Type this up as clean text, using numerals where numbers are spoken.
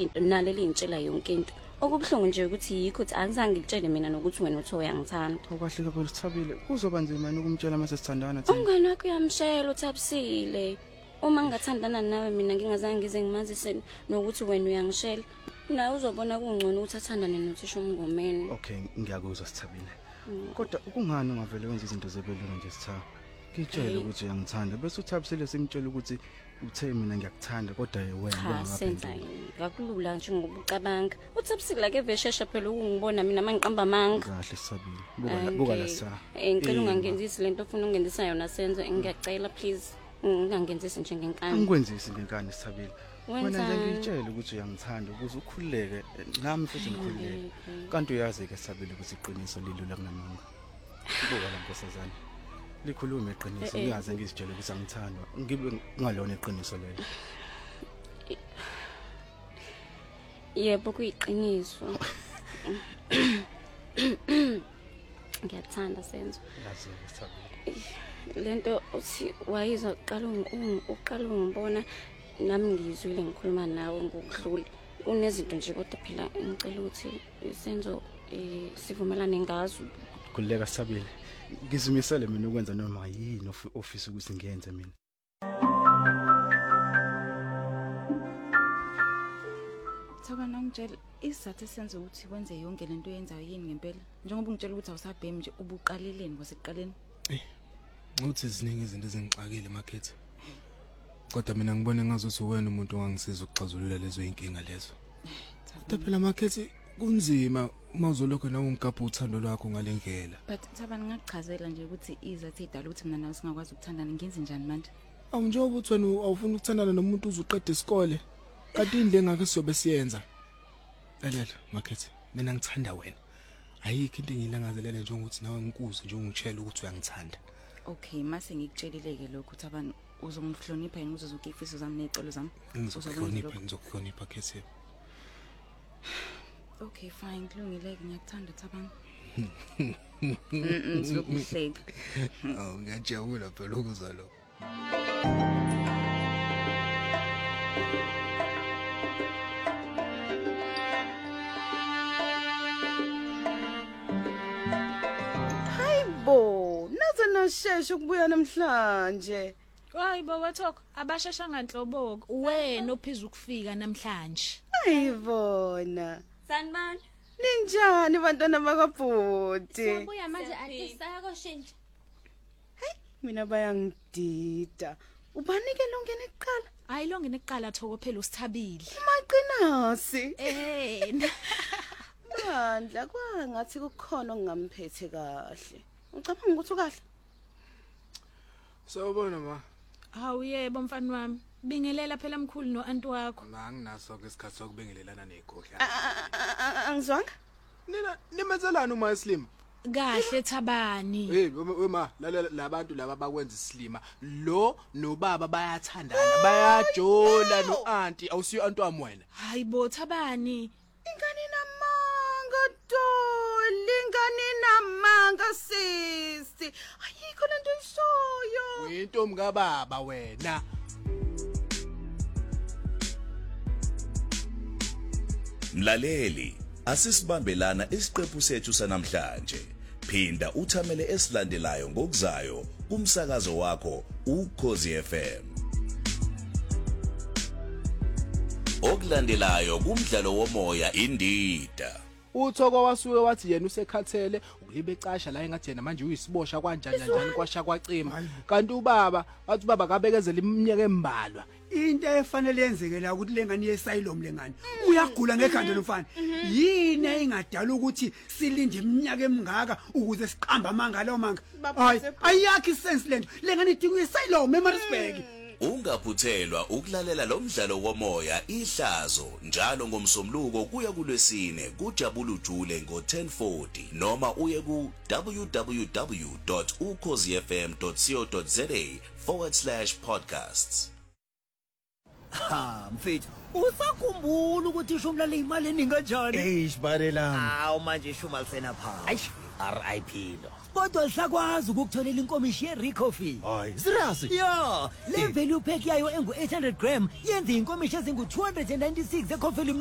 yonke into naleli ngitshela yonke into. Okubhlungu nje ukuthi yikho ukuthi angizange ngitshele mina nokuthi wena uthi uyangithanda. Okwahle kakhulu Sithabile. Kuzoba nzima ukumtshela mase sithandana thina. Umngane wakho uyamshela uThabisile. Uma ngingathandana nawe mina ngingazange ngize ngimazise nokuthi wena uyangishela. Na uzobona kungcono ukuthi athandane noThisha uMngomeni. Okay, ngiyakuzwa Sithabile. Kodwa kungani ungavele wenza izinto zebelulu nje Sitha? Ngitshela ukuthi uyangithanda bese uThabisile simtshela ukuthi uthe mina ngiyakuthanda kodwa wena senza ngakulula nje ngoba ucabanga. UThabisile ake veshesha phela ukungibona mina mangiqamba amanga. Kahle Sithabile. Buka la sa. Ngicela ungangenzisi lento ofuna ungenzisa yona senzo ngiyacela please. Ungangenzisi nje ngenkani. Angikwenzisi ngenkani Sithabile. Wena nje ngitshela ukuthi uyangithanda ukuze ukhululeke nami futhi ngikhululeke. Kanti uyazi ke Sithabile ukuthi iqiniso lilula kunamanga. Buka la nkosazana. Likhulume iqiniso uyazi ngizitshela ukuthi angithandwa ngibe ngalona iqiniso lelo. Yebo kuyiqiniso. Ngiyathanda senzo. Yazi Sithabile. Lento uthi wayizwa uqala ungibona nami ngizwile ngikhuluma nawe ngokudlula. Unezinto nje kodwa phela ngicela ukuthi senzo sivumelane ngazo. Khuleka Sithabile. Ngizimisele mina ukwenza noma yini office ukuthi ngiyenze mina. Thobana ungitshela isizathu esenza ukuthi wenze yonke lento oyenzayo yini ngempela njengoba ungitshela ukuthi awusabhemi nje ubuqaleleni kwasekuqaleni. Uthi ziningi izinto ezingixakile emakethe. Kodwa mina ngibone ngazuthi wena umuntu ongangisiza ukuxazulula lezo inkinga lezo. Kodwa phela emakethe kunzima mawuzolokho nawe ungikapha uthando lwakho ngalendlela. But Thobana ngakuchazela nje ukuthi izathu idala ukuthi mina nawe singakwazi ukuthandana ngenze njani manje? Awu njengoba uthi wena awufuna ukuthandana nomuntu uzuqeda isikole. Kanti indle engake siyobe siyenza. Lalela makethe mina ngithanda wena. Ayikho into engiyilangazelela njengokuthi nawe ngikuze nje ungitshela ukuthi uyangithanda. Okay, mase ngikutshelileke lokho Thobana uzongihlonipha yini uzozuka ifiso zami necelo zami? Ngizokuhlonipha kethe. Okay fine kulungile ngiyakuthanda Thobana. Ngizokuhleka. Awu ngiyajabula phela ukuzwa lokho. Hayibo, naze nashesha ukubuya namhlanje. Hayibo wethoko abashesha nganhloboko wena ophiza ukufika namhlanje. Ayibona. Sanibona. Ninjani bantwana bakabhuti? Siyabuya manje atisaya koshintsha. Mina bayangidida. Ubanike longene kuqala? Hayi longene kuqala thoko phela uSithabile. Maqinasi. Mandla kwangathi kukhona ongamphethe kahle. Ucabanga ukuthi ukahle? Sawubona ma. Hawu yebo mfana wami. Bingelela phela mkhulu no anti wakho. Anginaso ke isikhathi sokubingelelana nezikhohla. Angizwanga? Nina nimethelana uma Slim? Kahle Thabani. Hey wema labantu laba bakwenza isilima lo nobaba bayathandana bayajola no auntie awusiyo anti wami wena. Hayibo Thabani. Ingane namanga Dolly, ingane namanga sisi. Ayikho lento ishoyo. Uyintombi kababa wena. Mlaleli, asisibambelana isiqephu sethu sanamhlanje. Phinda uthamele esilandelayo ngokuzayo kumsakazo wakho uKhosi FM. Okulandelayo kumdlalo womoya indida. Uthoko wasuke wathi yena usekhathele ukuyibecasha la engathi yena manje uyisibosha kanjani kwasha kwacima kanti ubaba wathi baba kabekezela iminyaka embalwa. Into efanele yenzeke la ukuthi lengane yesayilom lengane uyagula ngekhanda lomfana yini engadala ukuthi silinde iminyaka emingaka ukuze siqamba amanga lawo manga hayi ayakhi sense lento lengane idinga isayilom eMaritzburg. Ungaphuthelwa ukulalela lo mdlalo womoya ihlazo njalo ngomsombuluko kuya kulwesine kuJabulu Jule ngo10:40 noma uye ku www.ukhosifm.co.za/podcasts. Ha mfethu usakhumbula ukuthi isho umlala imali eningi kanjani? Eyishibale Awu manje ishuma lisena phansi. Ayish RIP lo. Kodwa lisakwazi ukukutholela inkomishi yeRicoffee. hayi serious Yo, le value pack yayo engu 800 gram yenza inkomishi ezingu 296 ecoffee